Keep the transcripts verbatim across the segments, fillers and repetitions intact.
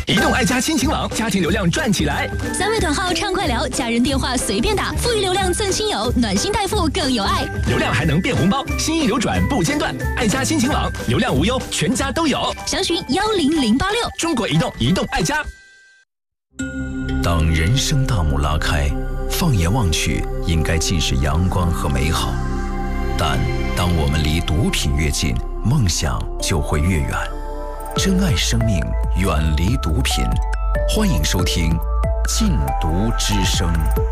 移动爱家亲情网，家庭流量赚起来。 三位团号畅快聊，家人电话随便打，富裕流量赠亲友，暖心代付更有爱。 流量还能变红包，心意流转不间断。爱家亲情网，流量无忧，全家都有。 详询幺零零八六。 中国移动，移动爱家。 当人生大幕拉开，放眼望去，应该尽是阳光和美好。但当我们离毒品越近，梦想就会越远。珍爱生命，远离毒品。欢迎收听《禁毒之声》。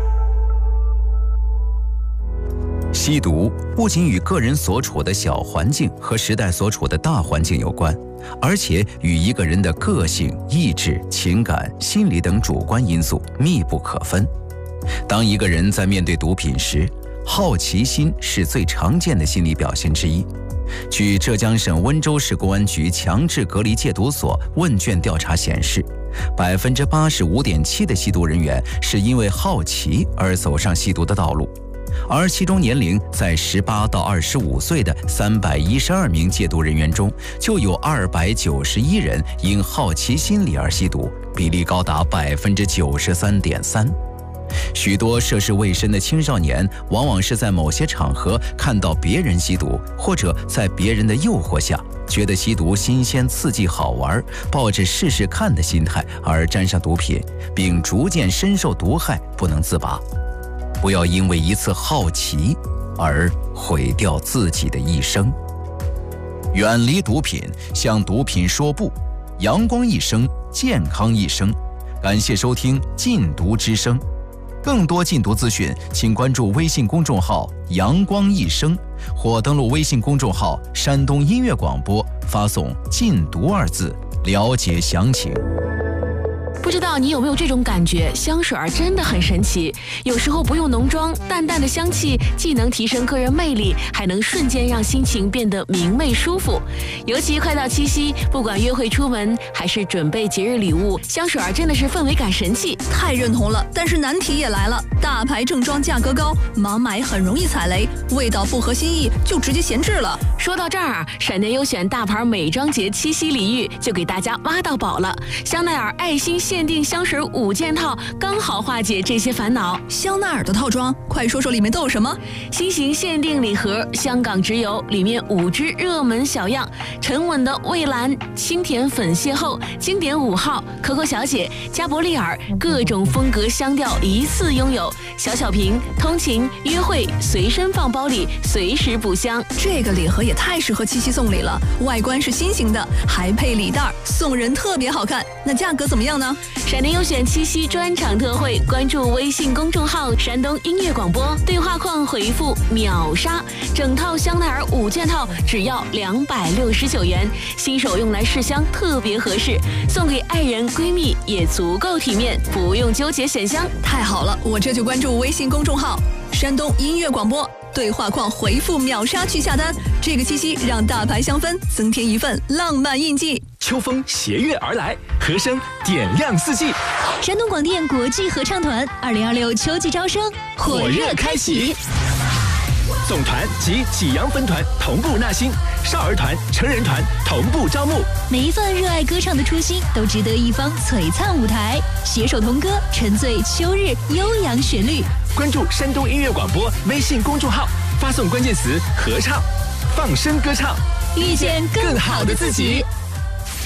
吸毒不仅与个人所处的小环境和时代所处的大环境有关，而且与一个人的个性、意志、情感、心理等主观因素密不可分。当一个人在面对毒品时，好奇心是最常见的心理表现之一。据浙江省温州市公安局强制隔离戒毒所问卷调查显示，百分之八十五点七的吸毒人员是因为好奇而走上吸毒的道路，而其中年龄在十八到二十五岁的三百一十二名戒毒人员中，就有二百九十一人因好奇心理而吸毒，比例高达百分之九十三点三。许多涉世未深的青少年，往往是在某些场合看到别人吸毒，或者在别人的诱惑下，觉得吸毒新鲜刺激好玩，抱着试试看的心态而沾上毒品，并逐渐深受毒害，不能自拔。不要因为一次好奇而毁掉自己的一生。远离毒品，向毒品说不，阳光一生，健康一生。感谢收听《禁毒之声》。更多禁毒资讯，请关注微信公众号“阳光一生”或登录微信公众号“山东音乐广播”，发送“禁毒”二字，了解详情。 不知道你有没有这种感觉，香水儿真的很神奇，有时候不用浓妆，淡淡的香气既能提升个人魅力，还能瞬间让心情变得明媚舒服。尤其快到七夕，不管约会出门还是准备节日礼物，香水儿真的是氛围感神器。 太认同了，但是难题也来了，大牌正装价格高，盲买很容易踩雷，味道不合心意就直接闲置了。 说到这儿啊，闪电优选大牌美妆节七夕礼遇就给大家挖到宝了，香奈儿爱心限定香水五件套，刚好化解这些烦恼。 香奈儿的套装，快说说里面都有什么？ 新型限定礼盒，香港直邮，里面五支热门小样，沉稳的蔚蓝、清甜粉邂逅、经典五号、可可小姐、加伯利尔，各种风格香调一次拥有。小小瓶，通勤、约会随身放包里，随时补香。 这个礼盒也太适合七夕送礼了，外观是新型的，还配礼袋，送人特别好看。那价格怎么样呢？ 闪电优选七夕专场特惠，关注微信公众号山东音乐广播，对话框回复秒杀，整套香奈儿五件套只要两百六十九元，新手用来试香特别合适，送给爱人闺蜜也足够体面，不用纠结选香。 太好了，我这就关注微信公众号山东音乐广播，对话框回复秒杀去下单。这个七夕让大牌香氛增添一份浪漫印记。 秋风携月而来，和声点亮四季。 山东广电国际合唱团二零二六秋季招生火热开启， 总团及济阳分团同步纳新，少儿团、成人团同步招募。 每一份热爱歌唱的初心，都值得一方璀璨舞台。携手同歌，沉醉秋日悠扬旋律。 关注山东音乐广播微信公众号，发送关键词“合唱”，放声歌唱， 遇见更好的自己。